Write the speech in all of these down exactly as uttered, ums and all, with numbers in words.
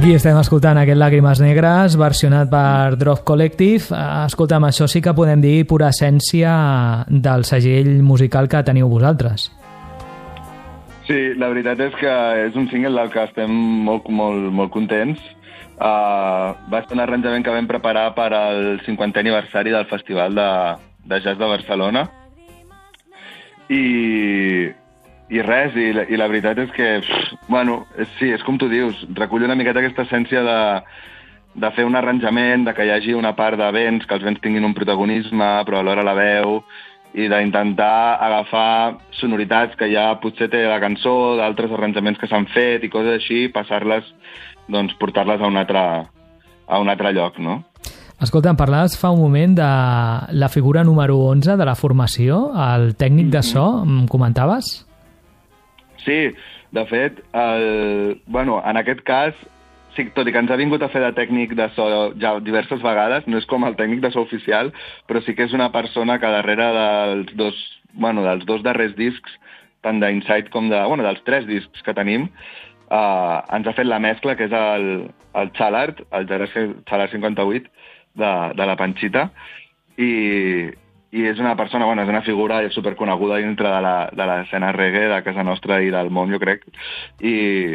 Aquí estem escoltant aquest Làgrimes Negres, versionat per Drop Collective. Escolta'm, això sí que podem dir pura essència del segell musical que teniu vosaltres. Sí, la veritat és que és un single del que estem molt, molt, molt contents. Uh, va ser un arranjament que vam preparar per al cinquantè aniversari del Festival de, de Jazz de Barcelona. I... I res, i la, i la veritat és que, pff, bueno, és, sí, és com tu dius, recull una miqueta aquesta essència de, de fer un arranjament, de que hi hagi una part de vents, que els vents tinguin un protagonisme, però alhora la veu, i d'intentar agafar sonoritats que ja potser té la cançó, d'altres arranjaments que s'han fet i coses així, passar-les, doncs portar-les a un altre, a un altre lloc, no? Escolta, em parlaves fa un moment de la figura número onze de la formació, el tècnic de so, em comentaves? Sí, de fet, el, bueno, en aquest cas, sí, tot i que ens ha vingut a fer de tècnic de so ja diverses vegades, no és com el tècnic de so oficial, però sí que és una persona que darrere dels dos, bueno, dels dos darrers discs, tant d'Inside com de, bueno, dels tres discs que tenim, eh, ens ha fet la mescla, que és el, el Chalart, el Chalart cinquanta-vuit, de, de la Panchita, i... i és una persona, bueno, és una figura superconeguda dintre de la, de l'escena reggae de casa nostra i del món, jo crec, i,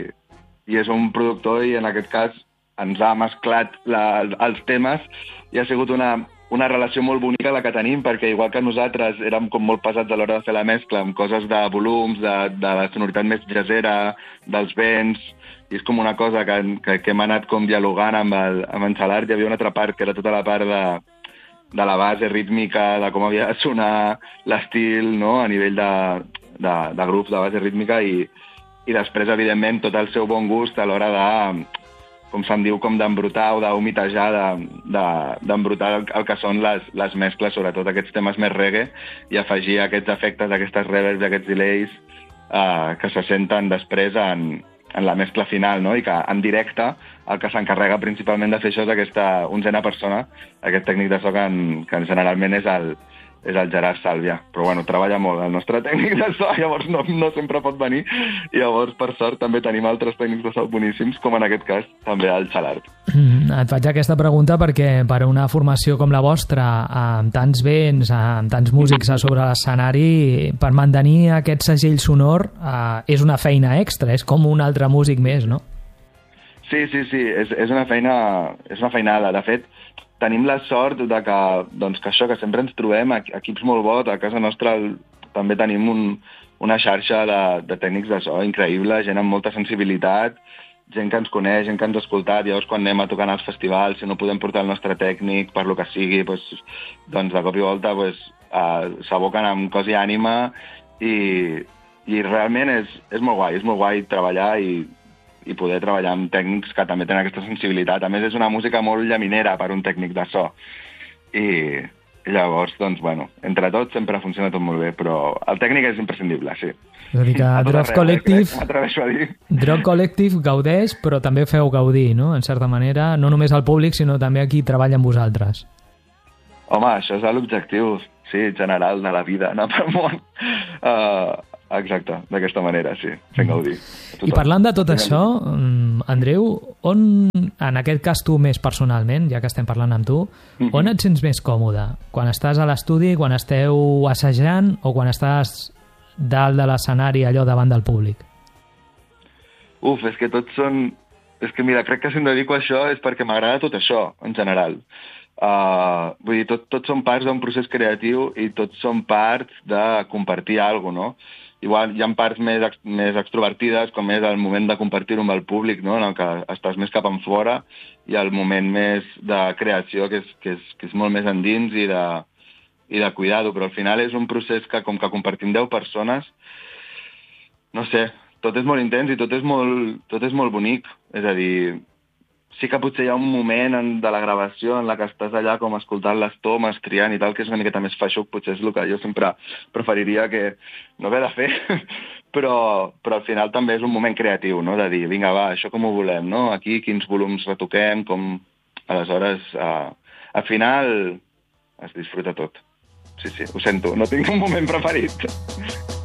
i és un productor i en aquest cas ens ha mesclat la, els temes i ha sigut una, una relació molt bonica la que tenim, perquè igual que nosaltres érem com molt pesats a l'hora de fer la mescla amb coses de volums, de, de la sonoritat més jazzera, dels vents, i és com una cosa que, que, que hem anat com dialogant amb, el, amb en Chalart. Hi havia una altra part que era tota la part de de la base rítmica, de com havia de sonar l'estil, no?, a nivell de, de, de grup, de base rítmica, i, i després, evidentment, tot el seu bon gust a l'hora de, com se'n diu, com d'embrutar o d'humitejar, d'embrutar de, de, el, el que són les, les mescles, sobretot aquests temes més reggae, i afegir aquests efectes, aquestes reverbs, aquests delays, eh, que se senten després en, en la mescla final, no?, i que en directe el que s'encarrega principalment de fer això és aquesta onzena persona, aquest tècnic de so que, en, que generalment és el, és el Gerard Sàlvia. Però bueno, treballa molt el nostre tècnic de so, llavors no, no sempre pot venir, i llavors per sort també tenim altres tècnics de so boníssims, com en aquest cas també el Chalart. Mm, et faig aquesta pregunta perquè per una formació com la vostra, amb tants vents, amb tants músics a sobre l'escenari, per mantenir aquest segell sonor eh, és una feina extra, és com un altre músic més, no? Sí, sí, sí, és, és una feina, és una feinada. De fet, tenim la sort de que, doncs, que això, que sempre ens trobem equips molt bons. A casa nostra també tenim un, una xarxa de, de tècnics de so increïble, gent amb molta sensibilitat, gent que ens coneix, gent que ens ha escoltat. Llavors, quan anem a tocar als festivals, si no podem portar el nostre tècnic, per lo que sigui, doncs, doncs de cop i volta doncs, uh, s'aboquen amb cos i ànima, i, i realment és, és molt guai, és molt guai treballar i i poder treballar amb tècnics que també tenen aquesta sensibilitat. A més, és una música molt llaminera per un tècnic de so. I, i llavors, doncs, bueno, entre tots sempre funciona tot molt bé, però el tècnic és imprescindible, sí. És a dir, que Drop Collective, m'atreveixo a dir. Drop Collective gaudeix, però també feu gaudir, no?, en certa manera, no només al públic, sinó també a qui treballa amb vosaltres. Home, això és l'objectiu, sí, general de la vida, anar pel món. Uh, Exacte, d'aquesta manera, sí, fent gaudir. I parlant de tot això, Andreu, on, en aquest cas tu més personalment, ja que estem parlant amb tu, mm-hmm. on et sents més còmode? Quan estàs a l'estudi, quan esteu assajant o quan estàs dalt de l'escenari, allò davant del públic? Uf, és que tots són... És que mira, crec que si em dedico a això és perquè m'agrada tot això, en general. Uh, vull dir, tot, tots són parts d'un procés creatiu i tots són parts de compartir alguna cosa, no? Igual hi ha parts més, ex, més extrovertides, com és el moment de compartir-ho amb el públic, no?, en el que estàs més cap enfora, i el moment més de creació, que és, que és, que és molt més endins i de, i de cuidar-ho, però al final és un procés que, com que compartim deu persones, no sé, tot és molt intens i tot és molt, tot és molt bonic. És a dir, sí que potser hi ha un moment en, de la gravació en la que estàs allà com escoltant les tomes, triant i tal, que és una miqueta més feixuc, potser és el que jo sempre preferiria que no haver de fer, però, però al final també és un moment creatiu, no?, de dir, vinga, va, això com ho volem, no?, aquí quins volums retoquem, com... Aleshores, eh, al final es disfruta tot. Sí, sí, ho sento, no tinc un moment preferit.